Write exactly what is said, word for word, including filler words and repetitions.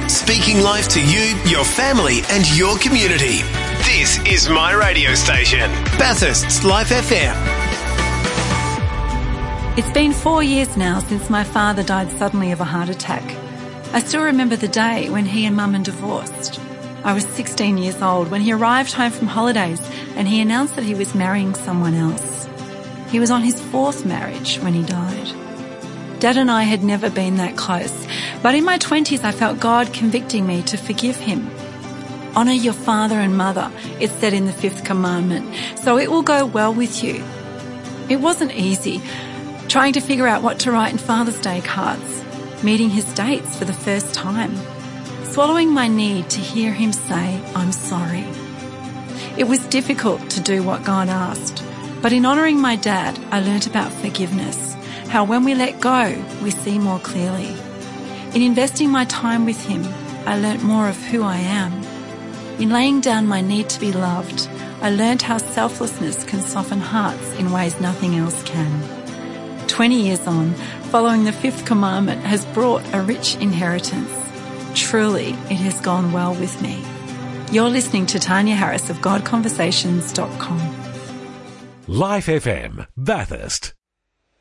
speaking life to you, your family and your community. This is my radio station, Bathurst's Life F M. It's been four years now since my father died suddenly of a heart attack. I still remember the day when he and Mum divorced. I was sixteen years old when he arrived home from holidays and he announced that he was marrying someone else. He was on his fourth marriage when he died. Dad and I had never been that close, but in my twenties I felt God convicting me to forgive him. Honour your father and mother, it's said in the fifth commandment, so it will go well with you. It wasn't easy, trying to figure out what to write in Father's Day cards, meeting his dates for the first time, swallowing my need to hear him say, I'm sorry. It was difficult to do what God asked, but in honouring my dad, I learnt about forgiveness, how when we let go, we see more clearly. In investing my time with him, I learnt more of who I am. In laying down my need to be loved, I learnt how selflessness can soften hearts in ways nothing else can. Twenty years on, following the fifth commandment has brought a rich inheritance. Truly, it has gone well with me. You're listening to Tanya Harris of God Conversations dot com. Life F M, Bathurst.